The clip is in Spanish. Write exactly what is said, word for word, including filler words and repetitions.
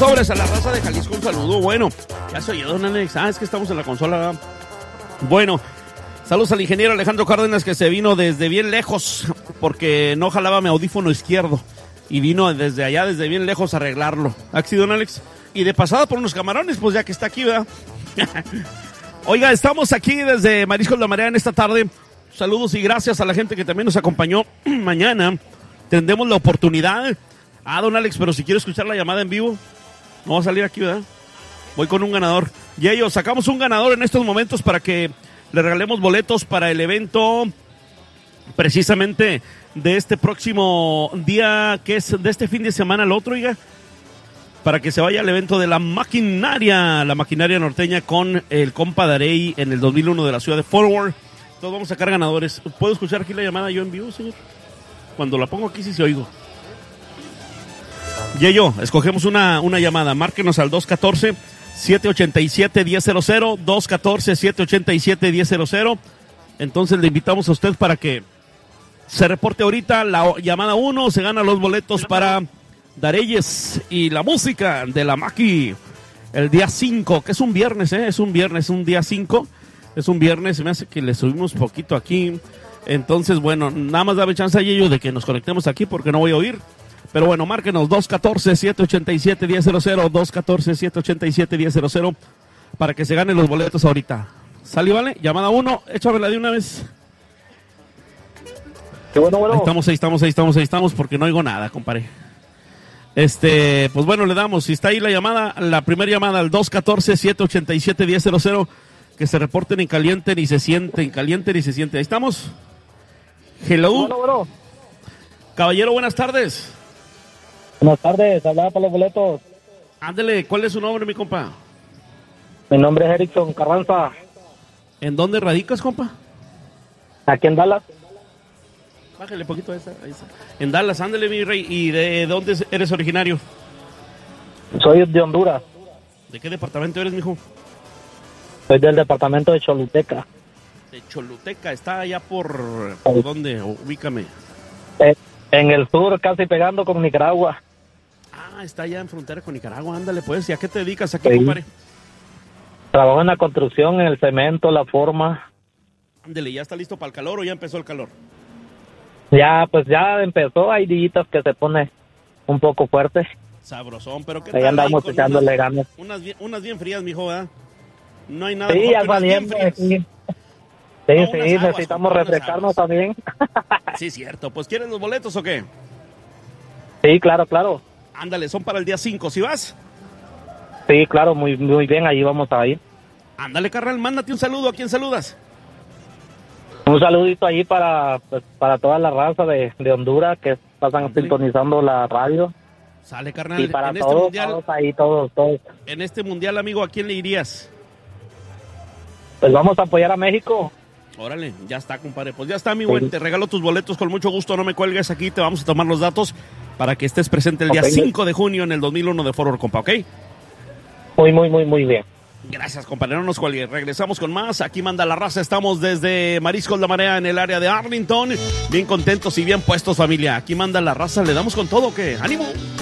Sobres a la raza de Jalisco, un saludo. Bueno, ya se oye, don Alex. Ah, es que estamos en la consola, ¿verdad? Bueno, saludos al ingeniero Alejandro Cárdenas, que se vino desde bien lejos porque no jalaba mi audífono izquierdo y vino desde allá, desde bien lejos, a arreglarlo. ¿Aquí, don Alex? Y de pasada por unos camarones, pues ya que está aquí, ¿verdad? Oiga, estamos aquí desde Mariscos La Marea en esta tarde. Saludos y gracias a la gente que también nos acompañó. Mañana tendremos la oportunidad. Ah, don Alex, pero si quiero escuchar la llamada en vivo, no va a salir aquí, ¿verdad? Voy con un ganador. Y ellos, sacamos un ganador en estos momentos para que le regalemos boletos para el evento precisamente de este próximo día, que es de este fin de semana al otro, oiga, para que se vaya al evento de la maquinaria, la maquinaria norteña con el compa Darey en el dos mil uno de la ciudad de Fort Worth. Todos vamos a sacar ganadores. ¿Puedo escuchar aquí la llamada yo en vivo, señor? Cuando la pongo aquí sí se oigo. Y yo, escogemos una, una llamada. Márquenos al dos uno cuatro, siete ocho siete, uno cero cero cero, dos uno cuatro, siete ocho siete, uno cero cero. Entonces le invitamos a usted para que se reporte ahorita. La llamada uno se gana los boletos para Dareyes y la música de la Maki el día cinco, que es un viernes, ¿eh? Es un viernes, un día cinco. Es un viernes, se me hace que le subimos poquito aquí. Entonces, bueno, nada más dame chance a ello de que nos conectemos aquí porque no voy a oír. Pero bueno, márquenos dos uno cuatro, siete ocho siete, uno cero cero, dos uno cuatro, siete ocho siete, uno cero cero para que se ganen los boletos ahorita. ¿Sale, vale? Llamada uno, échamela de una vez. Qué bueno, bueno. Ahí estamos, ahí estamos, ahí estamos, ahí estamos, porque no oigo nada, compadre. Este, pues bueno, le damos, si está ahí la llamada, la primera llamada al dos uno cuatro, siete ocho siete, uno cero cero, que se reporten en caliente ni se sienten, caliente ni se siente. Ahí estamos. Hello. Bueno, bueno. Caballero, buenas tardes. Buenas tardes, hablaba para los boletos. Ándele, ¿cuál es su nombre, mi compa? Mi nombre es Erickson Carranza. ¿En dónde radicas, compa? Aquí en Dallas. Bájale poquito a esa, a esa. En Dallas, ándele, mi rey. ¿Y de dónde eres originario? Soy de Honduras. ¿De qué departamento eres, mijo? Soy del departamento de Choluteca. De Choluteca, ¿está allá por, por dónde? Ubícame. Eh, en el sur, casi pegando con Nicaragua. Ah, está allá en frontera con Nicaragua, ándale pues. ¿Y a qué te dedicas aquí, Sí. compadre? Trabajo en la construcción, en el cemento, la forma. Ándale, ¿ya está listo para el calor o ya empezó el calor? Ya, pues ya empezó, hay días que se pone un poco fuerte. Sabrosón, pero ¿qué Ahí tal? andamos con echándole unas, ganas. unas, bien, unas bien frías, mijo, ¿verdad? No hay nada Sí, mejor ya que unas bien saliendo, frías. sí. Sí, No, sí, unas aguas, necesitamos compa, unas refrescarnos aguas. también. Sí, cierto. Pues, ¿quieren los boletos o qué? Sí, claro, claro. Ándale, son para el día cinco, ¿sí vas? Sí, claro, muy, muy bien, ahí vamos a ir. Ándale, carnal, mándate un saludo. ¿A quién saludas? Un saludito ahí para, pues, para toda la raza de, de Honduras que pasan Ándale. sintonizando la radio. Sale, carnal. Y para en este todos, mundial, todos ahí, todos, todos. en este mundial, amigo, ¿a quién le irías? Pues vamos a apoyar a México. Órale, ya está, compadre. Pues ya está, mi güey. Sí. Te regalo tus boletos con mucho gusto. No me cuelgues aquí. Te vamos a tomar los datos para que estés presente el día Ok. cinco de junio en el dos mil uno de Fort Worth, compa, ¿ok? Muy, muy, muy, muy bien. Gracias, compadre. No nos cuelgues. Regresamos con más. Aquí manda la raza. Estamos desde Mariscos La Marea en el área de Arlington. Bien contentos y bien puestos, familia. Aquí manda la raza. ¿Le damos con todo o qué? ¡Ánimo!